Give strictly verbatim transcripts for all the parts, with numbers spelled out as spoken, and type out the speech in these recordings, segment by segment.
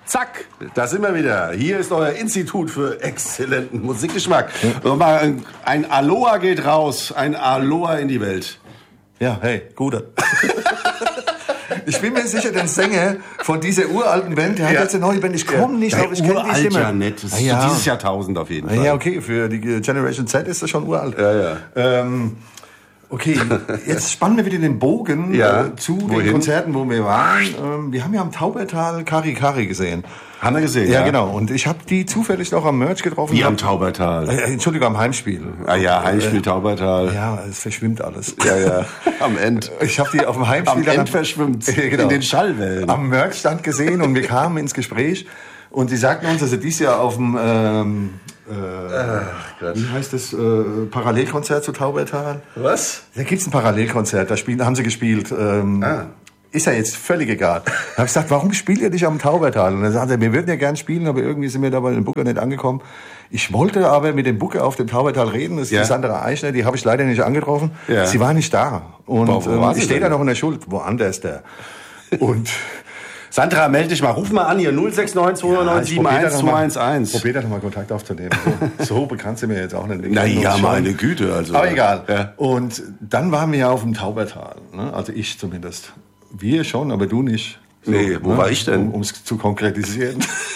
Zack, da sind wir wieder. Hier ist euer Institut für exzellenten Musikgeschmack. Nochmal ein, ein Aloha geht raus, ein Aloha in die Welt. Ja, hey, Gude. Ich bin mir sicher, der Sänger von dieser uralten Band, der hat Ja. jetzt eine neue Band. Ich komme nicht Ja, drauf, ich kenne die Stimme. ja nett. Das ist Ah, ja. so dieses Jahrtausend auf jeden Fall. Ja, okay, für die Generation Z ist das schon uralt. Ja, ja. Ähm, okay, jetzt spannen wir wieder den Bogen Ja. äh, zu Wohin? den Konzerten, wo wir waren. Ähm, wir haben ja am Taubertal Kari Kari gesehen. Haben wir gesehen, Ja, ja. genau. Und ich habe die zufällig noch am Merch getroffen. Wie am Hab- Taubertal. Äh, Entschuldigung, am Heimspiel. Ah ja, Heimspiel Taubertal. Ja, es verschwimmt alles. Ja, ja. Am Ende. Ich habe die auf dem Heimspiel Am dann- Ende verschwimmt Ja, genau. in den Schallwellen. am Merchstand gesehen und wir kamen ins Gespräch und sie sagten uns, dass sie dieses Jahr auf dem ähm, äh, wie heißt das, äh, Parallelkonzert zu Taubertal? Was? Da gibt's ein Parallelkonzert, da spielen, haben sie gespielt. Ähm, Ah. Ist ja jetzt völlig egal. Da habe ich gesagt, warum spielt ihr nicht am Taubertal? Und dann sagt er, wir würden ja gern spielen, aber irgendwie sind wir da bei dem Booker nicht angekommen. Ich wollte aber mit dem Booker auf dem Taubertal reden, das ist Ja. die Sandra Eichner, die habe ich leider nicht angetroffen. Ja. Sie war nicht da. Und Wo- wo ähm, war sie ich stehe da denn? noch in der Schuld, woanders da. Und Sandra, melde dich mal. Ruf mal an hier. null sechs neun zwei neun sieben eins zwei eins eins. Probier doch mal Kontakt aufzunehmen. So, so bekannt sind wir jetzt auch nicht. Na ja, Schon. meine Güte. Also, Aber egal. Ja. Und dann waren wir ja auf dem Taubertal. Ne? Also ich zumindest. Wir schon, aber du nicht. So, Nee, wo war ich denn? Um es zu konkretisieren.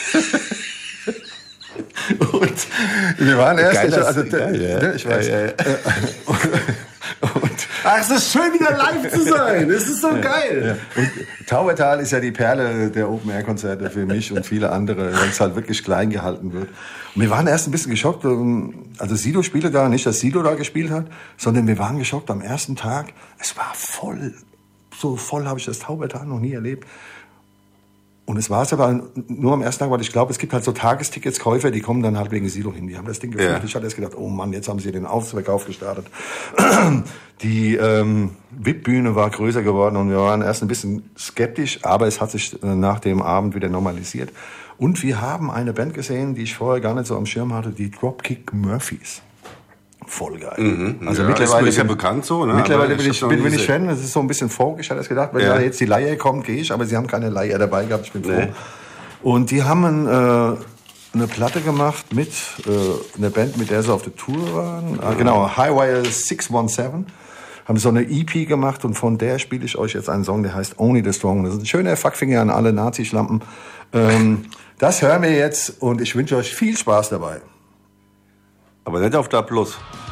Und wir waren erst... Geil, das- also, geil, ja. ne, ich weiß. Ja, ja, ja. Und, Ach, es ist schön, wieder live zu sein. Es ist so geil. und Taubertal ist ja die Perle der Open-Air-Konzerte für mich und viele andere, weil es halt wirklich klein gehalten wird. Und wir waren erst ein bisschen geschockt. Also Sido spielte da, nicht, dass Sido da gespielt hat, sondern wir waren geschockt am ersten Tag. Es war voll. So voll habe ich das Taubertal noch nie erlebt. Und es war es aber nur am ersten Tag, weil ich glaube, es gibt halt so Tagesticketskäufer, die kommen dann halt wegen Sido hin. Die haben das Ding gefunden. Ja. Ich hatte erst gedacht, oh Mann, jetzt haben sie den Ausverkauf gestartet. Die ähm, V I P-Bühne war größer geworden und wir waren erst ein bisschen skeptisch, aber es hat sich äh, nach dem Abend wieder normalisiert. Und wir haben eine Band gesehen, die ich vorher gar nicht so am Schirm hatte, die Dropkick Murphys. Voll geil. Mhm. Also Ja, mittlerweile ist ja bin- bekannt so, ne? Mittlerweile Aber bin ich ich, hab's noch bin, nie bin ich gesehen. Fan. Das ist so ein bisschen folk. Ich hatte erst gedacht, wenn Ja. da jetzt die Leier kommt, gehe ich. Aber sie haben keine Leier dabei gehabt. Ich bin froh. Nee. Und die haben äh, eine Platte gemacht mit äh, einer Band, mit der sie auf der Tour waren. Ah, genau, Highwire sechs sieben. Haben so eine E P gemacht und von der spiele ich euch jetzt einen Song, der heißt Only the Strong. Das ist ein schöner Fuckfinger an alle Nazi-Schlampen. Ähm, das hören wir jetzt und ich wünsche euch viel Spaß dabei. Aber nicht auf da Plus.